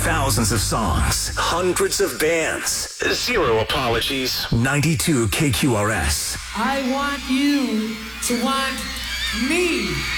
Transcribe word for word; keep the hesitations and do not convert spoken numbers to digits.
Thousands of songs. Hundreds of bands. Zero apologies. ninety-two K Q R S. I want you to want me.